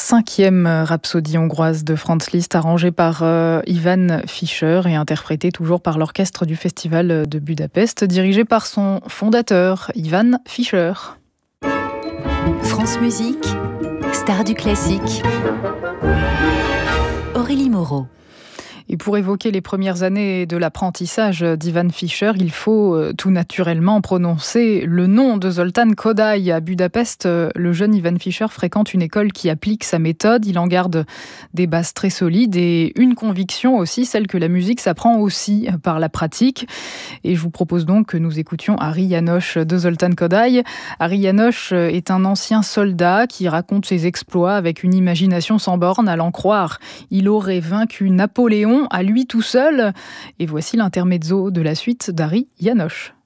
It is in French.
5e rhapsodie hongroise de Franz Liszt, arrangée par Ivan Fischer et interprétée toujours par l'orchestre du Festival de Budapest, dirigé par son fondateur, Ivan Fischer. France Musique, star du classique. Aurélie Moreau. Et pour évoquer les premières années de l'apprentissage d'Ivan Fischer, il faut tout naturellement prononcer le nom de Zoltán Kodály. À Budapest, le jeune Ivan Fischer fréquente une école qui applique sa méthode. Il en garde des bases très solides et une conviction aussi, celle que la musique s'apprend aussi par la pratique. Et je vous propose donc que nous écoutions Hari János de Zoltán Kodály. Hari János est un ancien soldat qui raconte ses exploits avec une imagination sans borne, à l'en croire. Il aurait vaincu Napoléon à lui tout seul. Et voici l'intermezzo de la suite d'Hari János.